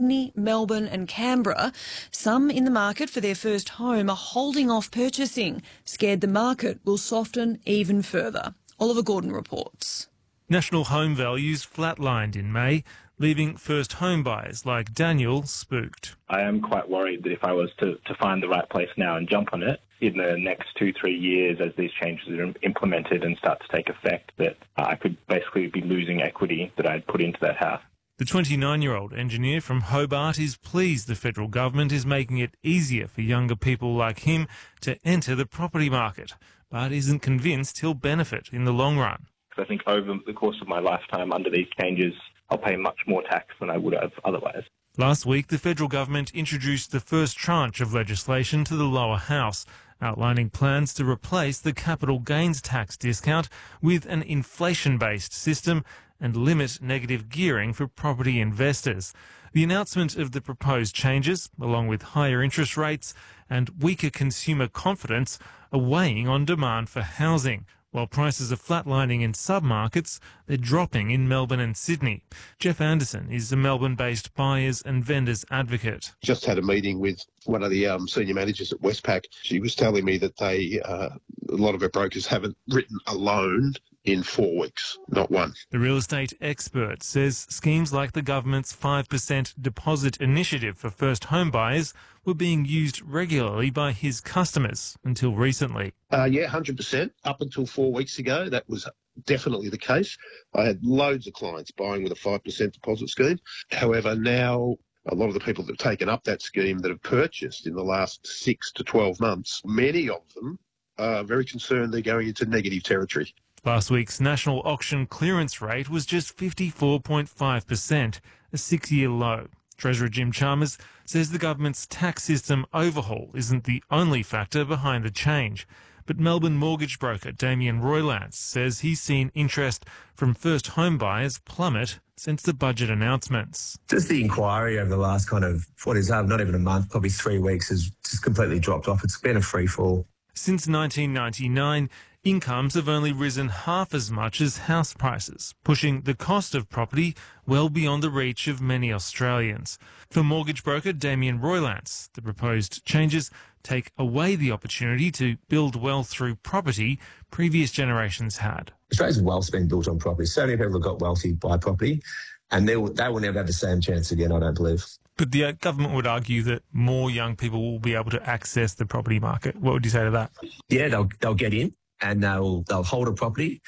Sydney, Melbourne and Canberra, some in the market for their first home are holding off purchasing, scared the market will soften even further. Oliver Gordon reports. National home values flatlined in May, leaving first home buyers like Daniel spooked. I am quite worried that if I was to find the right place now and jump on it, in the next 2-3 years as these changes are implemented and start to take effect, that I could basically be losing equity that I'd put into that house. The 29-year-old engineer from Hobart is pleased the federal government is making it easier for younger people like him to enter the property market, but isn't convinced he'll benefit in the long run. I think over the course of my lifetime under these changes, I'll pay much more tax than I would have otherwise. Last week, the federal government introduced the first tranche of legislation to the lower house, outlining plans to replace the capital gains tax discount with an inflation-based system and limit negative gearing for property investors. The announcement of the proposed changes, along with higher interest rates and weaker consumer confidence, are weighing on demand for housing. While prices are flatlining in submarkets, they're dropping in Melbourne and Sydney. Jeff Anderson is a Melbourne-based buyers and vendors advocate. Just had a meeting with one of the senior managers at Westpac. She was telling me that a lot of her brokers haven't written a loan in 4 weeks, not one. The real estate expert says schemes like the government's 5% deposit initiative for first home buyers were being used regularly by his customers until recently. 100%. Up until 4 weeks ago, that was definitely the case. I had loads of clients buying with a 5% deposit scheme. However, now a lot of the people that have taken up that scheme that have purchased in the last 6 to 12 months, many of them are very concerned they're going into negative territory. Last week's national auction clearance rate was just 54.5%, a 6-year low. Treasurer Jim Chalmers says the government's tax system overhaul isn't the only factor behind the change. But Melbourne mortgage broker Damien Roylance says he's seen interest from first home buyers plummet since the budget announcements. Just the inquiry over the last not even a month, probably 3 weeks, has just completely dropped off. It's been a free fall. Since 1999, incomes have only risen half as much as house prices, pushing the cost of property well beyond the reach of many Australians. For mortgage broker Damien Roylance, the proposed changes take away the opportunity to build wealth through property previous generations had. Australia's wealth's been built on property. So many people have got wealthy by property, and they will never have the same chance again, I don't believe. But the government would argue that more young people will be able to access the property market. What would you say to that? Yeah, they'll get in and they'll hold a property,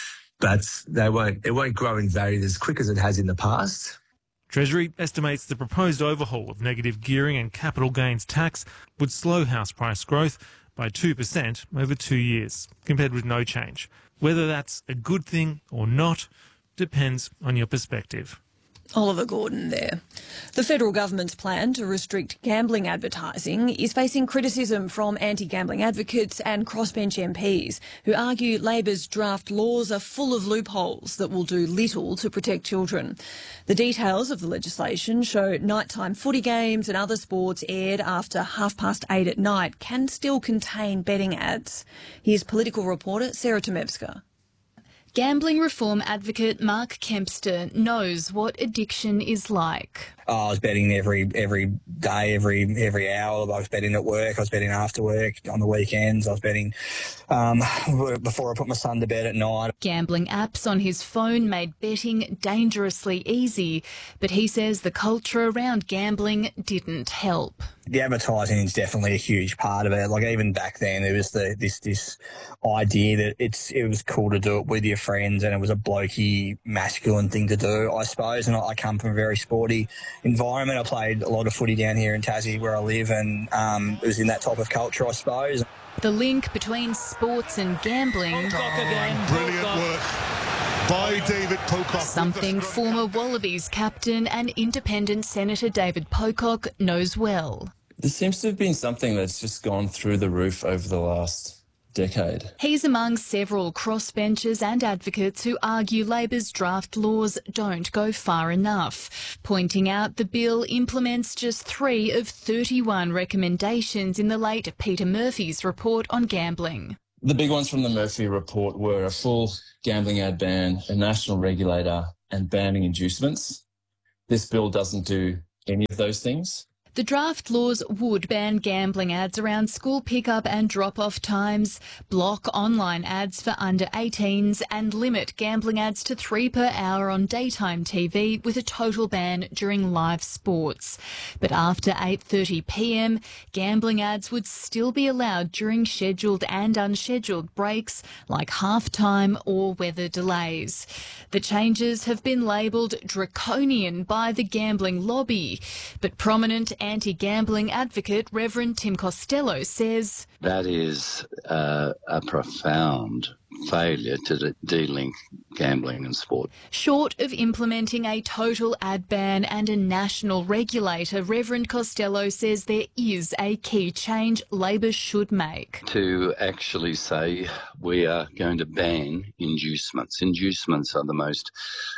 but it won't grow in value as quick as it has in the past. Treasury estimates the proposed overhaul of negative gearing and capital gains tax would slow house price growth by 2% over 2 years, compared with no change. Whether that's a good thing or not depends on your perspective. Oliver Gordon there. The federal government's plan to restrict gambling advertising is facing criticism from anti-gambling advocates and crossbench MPs who argue Labor's draft laws are full of loopholes that will do little to protect children. The details of the legislation show nighttime footy games and other sports aired after 8:30 at night can still contain betting ads. Here's political reporter Sarah Tomevska. Gambling reform advocate Mark Kempster knows what addiction is like. I was betting every day, every hour. I was betting at work. I was betting after work, on the weekends. I was betting before I put my son to bed at night. Gambling apps on his phone made betting dangerously easy, but he says the culture around gambling didn't help. The advertising is definitely a huge part of it. Like even back then, there was this idea that it was cool to do it with your friends, and it was a blokey, masculine thing to do, I suppose. And I come from a very sporty environment. I played a lot of footy down here in Tassie where I live, and it was in that type of culture, I suppose. The link between sports and gambling. Brilliant work by David Pocock. Something former Wallabies captain and independent Senator David Pocock knows well. There seems to have been something that's just gone through the roof over the last decade. He's among several crossbenchers and advocates who argue Labor's draft laws don't go far enough, pointing out the bill implements just 3 of 31 recommendations in the late Peter Murphy's report on gambling. The big ones from the Murphy report were a full gambling ad ban, a national regulator, and banning inducements. This bill doesn't do any of those things. The draft laws would ban gambling ads around school pickup and drop-off times, block online ads for under 18s and limit gambling ads to 3 per hour on daytime TV with a total ban during live sports. But after 8:30 p.m, gambling ads would still be allowed during scheduled and unscheduled breaks like half-time or weather delays. The changes have been labelled draconian by the gambling lobby, but prominent anti-gambling advocate Reverend Tim Costello says that is a profound failure to de-link gambling and sport. Short of implementing a total ad ban and a national regulator, Reverend Costello says there is a key change Labor should make. To actually say we are going to ban inducements. Inducements are the most,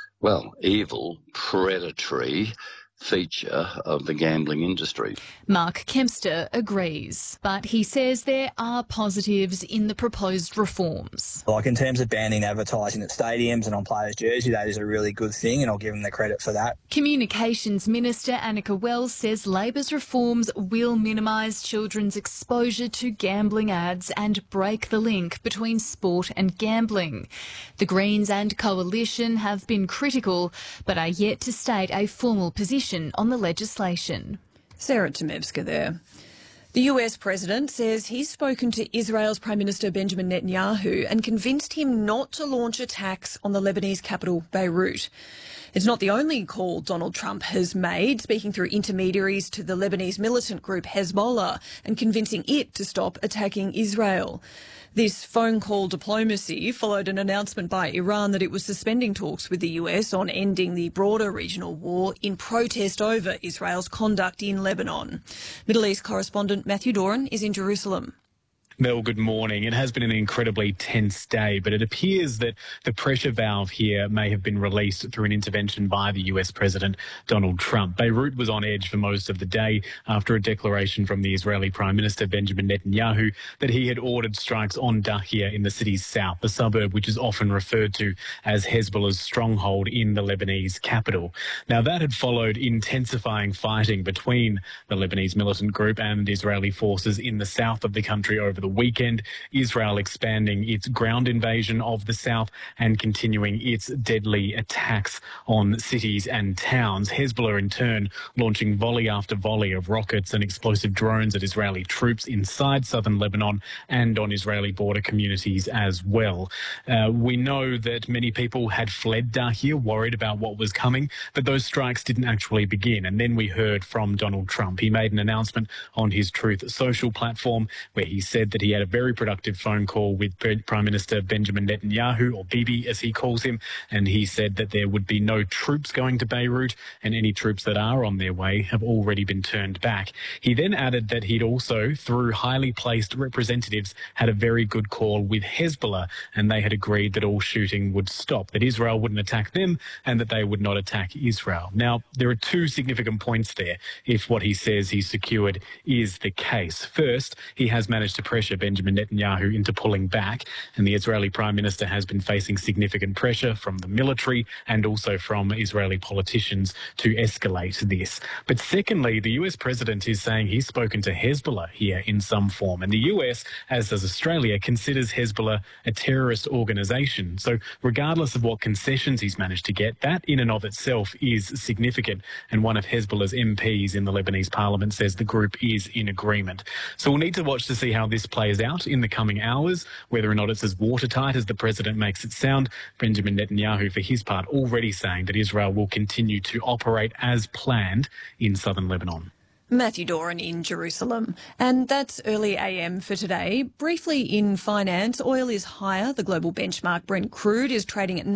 evil, predatory feature of the gambling industry. Mark Kempster agrees, but he says there are positives in the proposed reforms. Like in terms of banning advertising at stadiums and on players' jerseys, that is a really good thing, and I'll give them the credit for that. Communications Minister Annika Wells says Labor's reforms will minimise children's exposure to gambling ads and break the link between sport and gambling. The Greens and Coalition have been critical, but are yet to state a formal position on the legislation. Sarah Tomevska there. The US president says he's spoken to Israel's Prime Minister Benjamin Netanyahu and convinced him not to launch attacks on the Lebanese capital, Beirut. It's not the only call Donald Trump has made, speaking through intermediaries to the Lebanese militant group Hezbollah and convincing it to stop attacking Israel. This phone call diplomacy followed an announcement by Iran that it was suspending talks with the US on ending the broader regional war in protest over Israel's conduct in Lebanon. Middle East correspondent Matthew Doran is in Jerusalem. Mel, good morning. It has been an incredibly tense day, but it appears that the pressure valve here may have been released through an intervention by the US President Donald Trump. Beirut was on edge for most of the day after a declaration from the Israeli Prime Minister Benjamin Netanyahu that he had ordered strikes on Dahia in the city's south, the suburb which is often referred to as Hezbollah's stronghold in the Lebanese capital. Now, that had followed intensifying fighting between the Lebanese militant group and Israeli forces in the south of the country over the weekend, Israel expanding its ground invasion of the south and continuing its deadly attacks on cities and towns. Hezbollah, in turn, launching volley after volley of rockets and explosive drones at Israeli troops inside southern Lebanon and on Israeli border communities as well. We know that many people had fled Dahia, worried about what was coming, but those strikes didn't actually begin. And then we heard from Donald Trump. He made an announcement on his Truth Social platform where he said that he had a very productive phone call with Prime Minister Benjamin Netanyahu, or Bibi as he calls him, and he said that there would be no troops going to Beirut, and any troops that are on their way have already been turned back. He then added that he'd also, through highly placed representatives, had a very good call with Hezbollah, and they had agreed that all shooting would stop, that Israel wouldn't attack them, and that they would not attack Israel. Now, there are two significant points there, if what he says he's secured is the case. First, he has managed to pressure Benjamin Netanyahu into pulling back, and the Israeli Prime Minister has been facing significant pressure from the military and also from Israeli politicians to escalate this. But secondly, the US President is saying he's spoken to Hezbollah here in some form, and the US, as does Australia, considers Hezbollah a terrorist organisation. So regardless of what concessions he's managed to get, that in and of itself is significant, and one of Hezbollah's MPs in the Lebanese parliament says the group is in agreement. So we'll need to watch to see how this plays out in the coming hours, whether or not it's as watertight as the president makes it sound. Benjamin Netanyahu, for his part, already saying that Israel will continue to operate as planned in southern Lebanon. Matthew Doran in Jerusalem. And that's early AM for today. Briefly in finance, oil is higher. The global benchmark Brent crude is trading at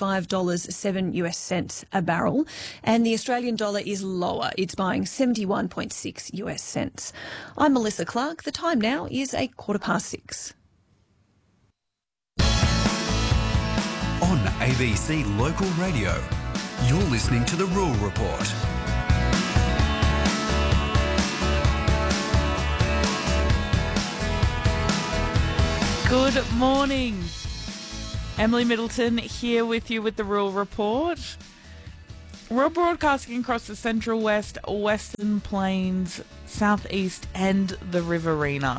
$95.07 a barrel. And the Australian dollar is lower. It's buying 71.6 US cents. I'm Melissa Clark. The time now is 6:15. On ABC Local Radio, you're listening to The Rural Report. Good morning. Emily Middleton here with you with the Rural Report. We're broadcasting across the Central West, Western Plains, Southeast and the Riverina.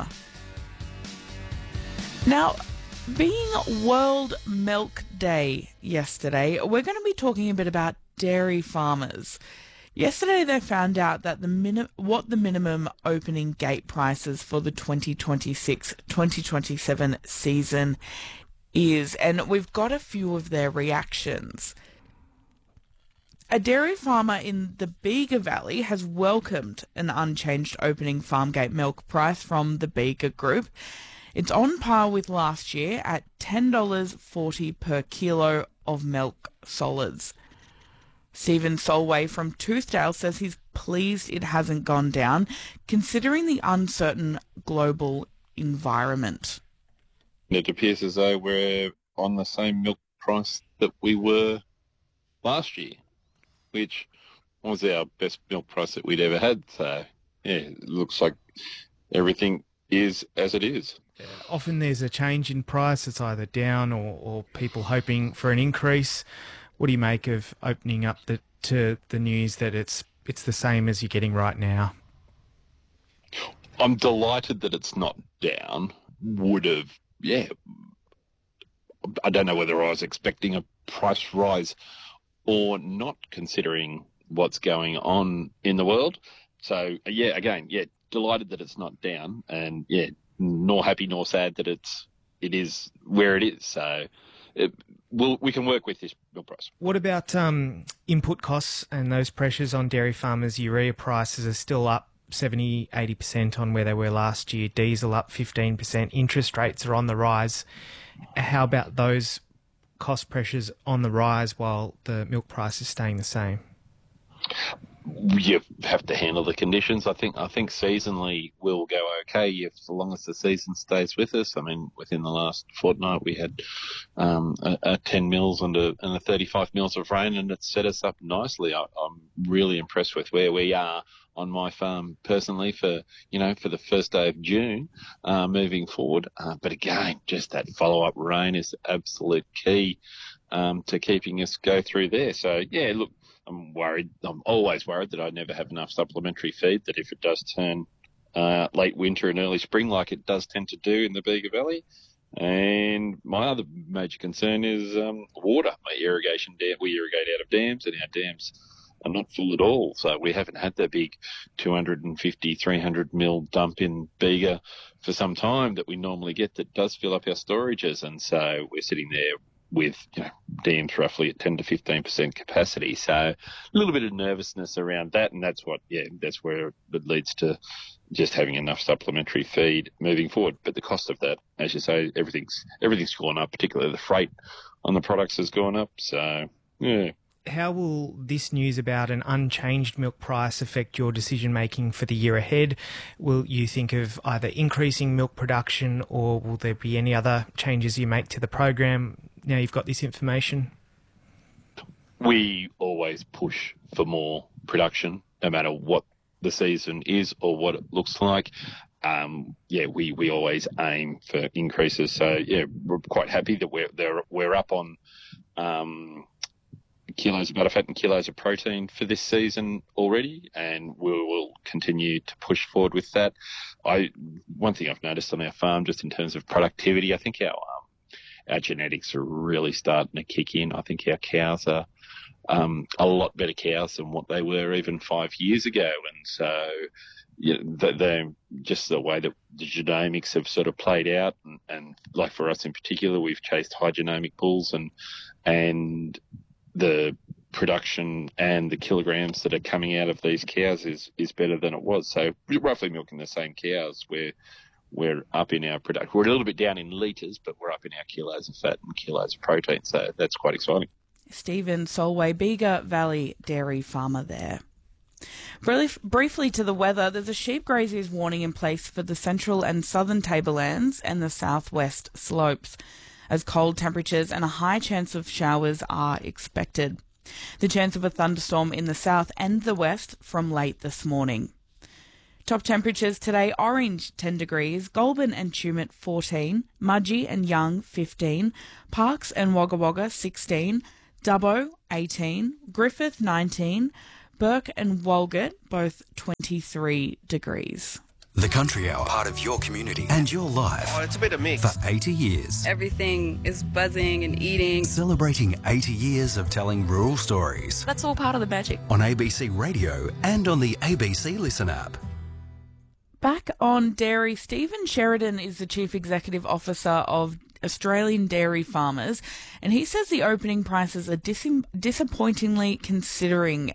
Now, being World Milk Day yesterday, we're going to be talking a bit about dairy farmers. Yesterday they found out that what the minimum opening gate prices for the 2026-2027 season is, and we've got a few of their reactions. A dairy farmer in the Bega Valley has welcomed an unchanged opening farm gate milk price from the Bega Group. It's on par with last year at $10.40 per kilo of milk solids. Stephen Solway from Toothdale says he's pleased it hasn't gone down, considering the uncertain global environment. It appears as though we're on the same milk price that we were last year, which was our best milk price that we'd ever had. So, yeah, it looks like everything is as it is. Often there's a change in price. It's either down or people hoping for an increase. What do you make of opening up to the news that it's the same as you're getting right now? I'm delighted that it's not down. I don't know whether I was expecting a price rise or not, considering what's going on in the world. So, delighted that it's not down, and, nor happy nor sad that it is where it is. So we can work with this milk price. What about input costs and those pressures on dairy farmers? Urea prices are still up 70-80% on where they were last year. Diesel up 15%. Interest rates are on the rise. How about those cost pressures on the rise while the milk price is staying the same? You have to handle the conditions. I think seasonally we'll go okay if so long as the season stays with us. I mean, within the last fortnight we had a 10 mils and a 35 mils of rain, and it set us up nicely. I'm really impressed with where we are on my farm personally for the first day of June moving forward. But again, just that follow-up rain is absolute key to keeping us go through there. So, yeah, look, I'm worried. I'm always worried that I never have enough supplementary feed, that if it does turn late winter and early spring like it does tend to do in the Bega Valley. And my other major concern is water. My irrigation dam. We irrigate out of dams, and our dams are not full at all. So we haven't had that big 250, 300 mil dump in Bega for some time that we normally get that does fill up our storages. And so we're sitting there with dams roughly at 10 to 15% capacity. So a little bit of nervousness around that, and that's where it leads to just having enough supplementary feed moving forward. But the cost of that, as you say, everything's gone up, particularly the freight on the products has gone up. So, yeah. How will this news about an unchanged milk price affect your decision-making for the year ahead? Will you think of either increasing milk production, or will there be any other changes you make to the program now you've got this information? We always push for more production, no matter what the season is or what it looks like. We always aim for increases. So, we're quite happy that we're up on kilos of butterfat and kilos of protein for this season already, and we will continue to push forward with that. One thing I've noticed on our farm, just in terms of productivity, I think our genetics are really starting to kick in. I think our cows are a lot better cows than what they were even 5 years ago, and so they're just the way that the genomics have sort of played out, and like for us in particular, we've chased high genomic bulls, and the production and the kilograms that are coming out of these cows is better than it was. So we're roughly milking the same cows. We're up in our production. We're a little bit down in litres, but we're up in our kilos of fat and kilos of protein. So that's quite exciting. Stephen Solway, Bega Valley dairy farmer there. Briefly to the weather, there's a sheep grazier's warning in place for the central and southern tablelands and the southwest slopes, as cold temperatures and a high chance of showers are expected. The chance of a thunderstorm in the south and the west from late this morning. Top temperatures today: Orange 10 degrees, Goulburn and Tumut 14, Mudgee and Young 15, Parkes and Wagga Wagga 16, Dubbo 18, Griffith 19, Burke and Walgett both 23 degrees. The Country Hour, part of your community and your life. Oh, it's a bit of mix. For 80 years. Everything is buzzing and eating. Celebrating 80 years of telling rural stories. That's all part of the magic. On ABC Radio and on the ABC Listen app. Back on dairy, Stephen Sheridan is the Chief Executive Officer of Australian Dairy Farmers, and he says the opening prices are disappointing considering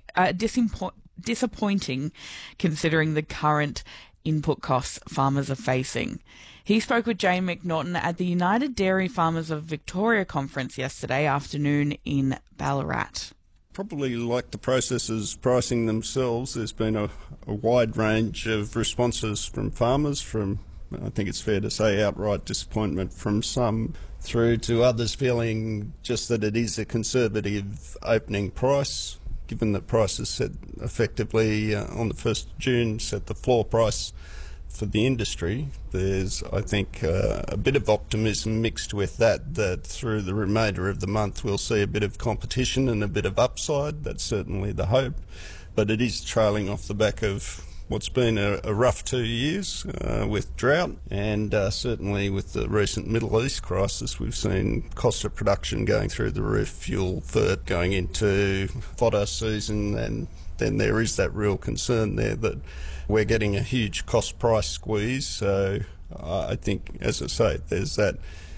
the current input costs farmers are facing. He spoke with Jane McNaughton at the United Dairy Farmers of Victoria conference yesterday afternoon in Ballarat. Probably like the processors pricing themselves, there's been a wide range of responses from farmers, from, I think it's fair to say, outright disappointment from some, through to others feeling just that it is a conservative opening price, given that prices set effectively on the 1st of June, set the floor price for the industry. There's, I think, a bit of optimism mixed with that through the remainder of the month we'll see a bit of competition and a bit of upside. That's certainly the hope. But it is trailing off the back of what's been a rough 2 years with drought, and certainly with the recent Middle East crisis, we've seen cost of production going through the roof, fuel, fert going into fodder season, and then there is that real concern there that we're getting a huge cost price squeeze. So I think, as I say, there's that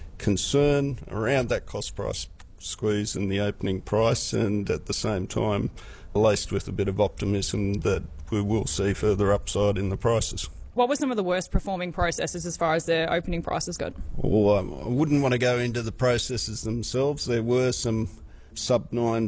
concern around that cost price squeeze and the opening price, and at the same time laced with a bit of optimism that we will see further upside in the prices. What were some of the worst performing processes as far as their opening prices go? Well, I wouldn't want to go into the processes themselves. There were some sub $9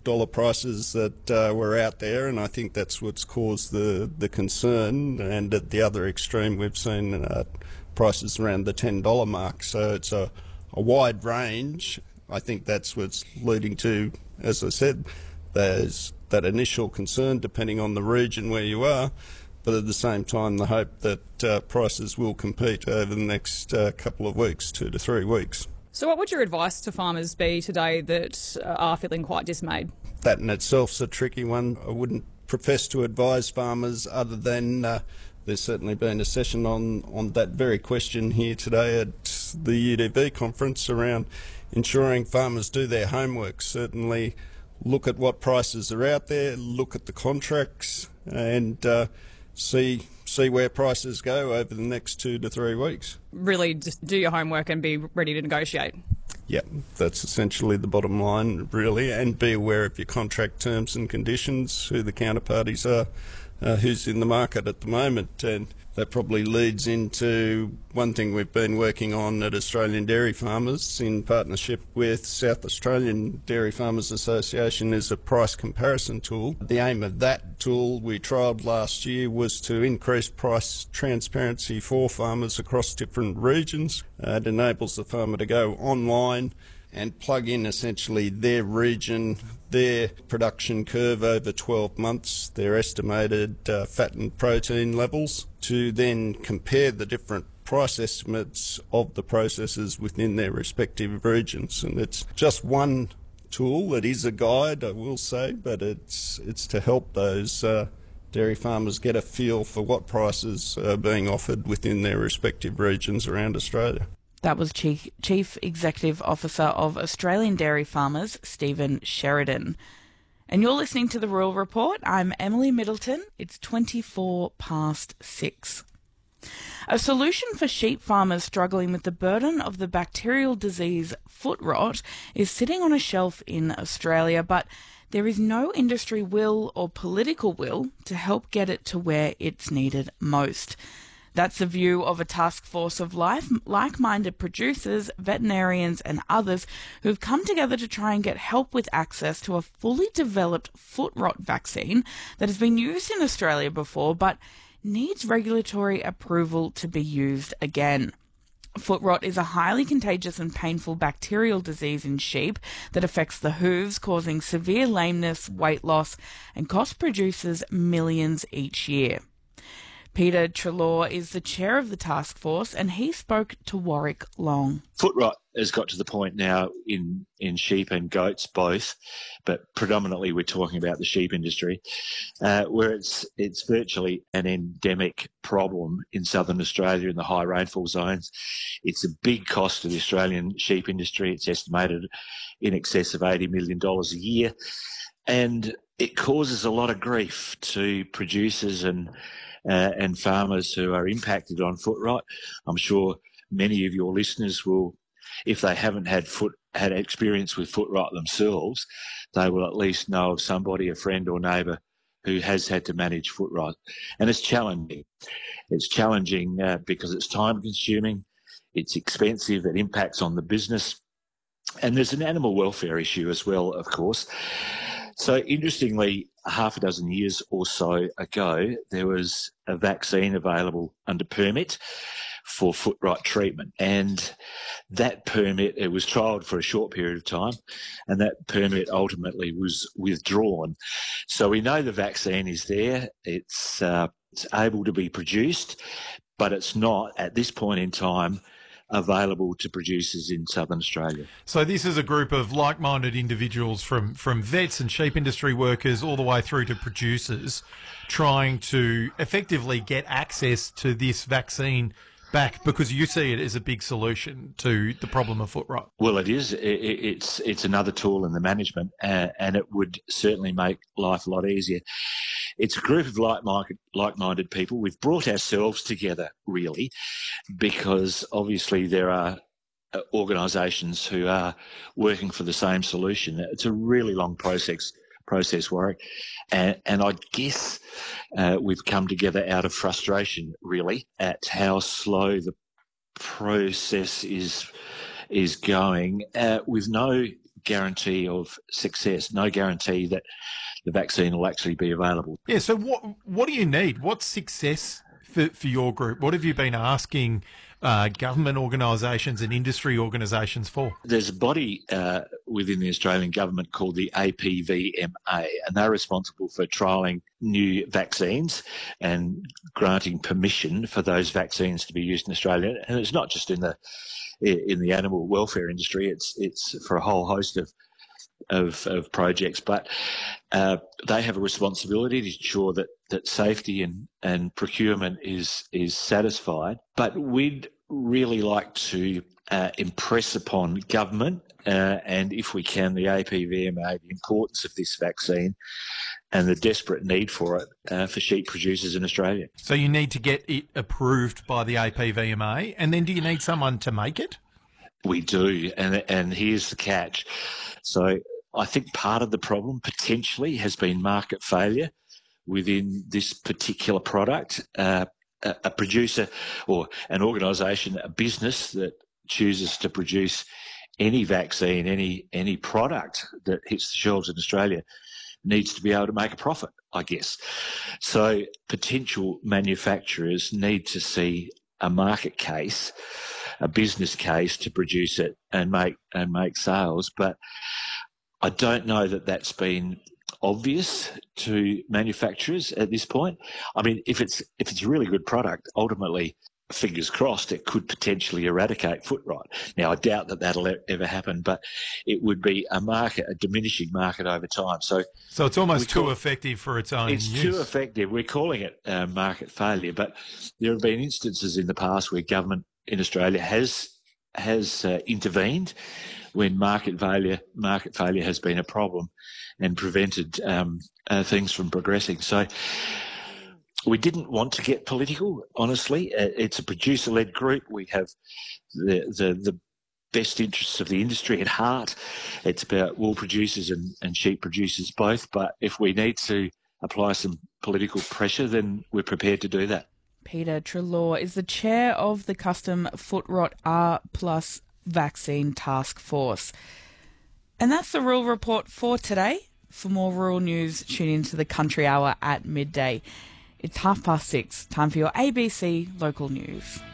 prices that were out there, and I think that's what's caused the concern. And at the other extreme, we've seen prices around the $10 mark. So it's a wide range. I think that's what's leading to, as I said, there's that initial concern depending on the region where you are, but at the same time the hope that prices will compete over the next couple of weeks, 2 to 3 weeks. So what would your advice to farmers be today that are feeling quite dismayed? That in itself's a tricky one. I wouldn't profess to advise farmers other than there's certainly been a session on that very question here today at the UDB conference around ensuring farmers do their homework. Certainly look at what prices are out there, look at the contracts, and see where prices go over the next 2 to 3 weeks. Really just do your homework and be ready to negotiate. Yeah, that's essentially the bottom line, really, and be aware of your contract terms and conditions, who the counterparties are, who's in the market at the moment. And that probably leads into one thing we've been working on at Australian Dairy Farmers in partnership with South Australian Dairy Farmers Association is a price comparison tool. The aim of that tool we trialled last year was to increase price transparency for farmers across different regions. It enables the farmer to go online and plug in essentially their region, their production curve over 12 months, their estimated fat and protein levels, to then compare the different price estimates of the processors within their respective regions. And it's just one tool. It is a guide, I will say, but it's to help those dairy farmers get a feel for what prices are being offered within their respective regions around Australia. That was Chief Executive Officer of Australian Dairy Farmers, Stephen Sheridan. And you're listening to The Rural Report. I'm Emily Middleton. It's 6:24. A solution for sheep farmers struggling with the burden of the bacterial disease foot rot is sitting on a shelf in Australia, but there is no industry will or political will to help get it to where it's needed most. That's the view of a task force of like-minded producers, veterinarians and others who've come together to try and get help with access to a fully developed foot rot vaccine that has been used in Australia before but needs regulatory approval to be used again. Foot rot is a highly contagious and painful bacterial disease in sheep that affects the hooves, causing severe lameness, weight loss and cost producers millions each year. Peter Treloar is the chair of the task force, and he spoke to Warwick Long. Foot rot has got to the point now in sheep and goats both, but predominantly we're talking about the sheep industry, where it's virtually an endemic problem in southern Australia in the high rainfall zones. It's a big cost to the Australian sheep industry. It's estimated in excess of $80 million a year, and it causes a lot of grief to producers and farmers who are impacted on foot rot. I'm sure many of your listeners will, if they haven't had experience with foot rot themselves, they will at least know of somebody, a friend or neighbour, who has had to manage foot rot. And it's challenging. It's challenging because it's time consuming, it's expensive, it impacts on the business, and there's an animal welfare issue as well, of course. So interestingly, half a dozen years or so ago, there was a vaccine available under permit for foot rot treatment. And that permit, it was trialled for a short period of time, and that permit ultimately was withdrawn. So we know the vaccine is there. It's able to be produced, but it's not, at this point in time, available to producers in southern Australia. So this is a group of like-minded individuals from vets and sheep industry workers all the way through to producers trying to effectively get access to this vaccine back, because you see it as a big solution to the problem of foot rot. Well, it is. It's another tool in the management, and it would certainly make life a lot easier. It's a group of like-minded people. We've brought ourselves together, really, because obviously there are organisations who are working for the same solution. It's a really long process, Warwick, and I guess we've come together out of frustration, really, at how slow the process is going, with no guarantee of success, no guarantee that the vaccine will actually be available. Yeah, so what do you need? What's success for your group? What have you been asking government organisations and industry organisations for? There's a body within the Australian government called the APVMA, and they're responsible for trialling new vaccines and granting permission for those vaccines to be used in Australia. And it's not just in the animal welfare industry; it's for a whole host of projects, but they have a responsibility to ensure that safety and procurement is satisfied. But we'd really like to impress upon government and, if we can, the APVMA, the importance of this vaccine and the desperate need for it for sheep producers in Australia. So you need to get it approved by the APVMA, and then do you need someone to make it? We do, and here's the catch. So I think part of the problem potentially has been market failure within this particular product. A producer or an organisation, a business that chooses to produce any vaccine, any product that hits the shelves in Australia needs to be able to make a profit, I guess. So potential manufacturers need to see a market case, a business case to produce it and make sales. But I don't know that that's been obvious to manufacturers at this point. I mean, if it's a really good product, ultimately, fingers crossed, it could potentially eradicate foot rot. Now, I doubt that that'll ever happen, but it would be a diminishing market over time. So it's almost too effective for its own use. It's too effective. We're calling it market failure, but there have been instances in the past where government in Australia has intervened when market failure has been a problem and prevented things from progressing. So we didn't want to get political, honestly. It's a producer-led group. We have the best interests of the industry at heart. It's about wool producers and sheep producers both. But if we need to apply some political pressure, then we're prepared to do that. Peter Treloar is the chair of the Custom Foot Rot R+ Vaccine Task Force. And that's the Rural Report for today. For more rural news, tune into the Country Hour at midday. It's 6:30. Time for your ABC local news.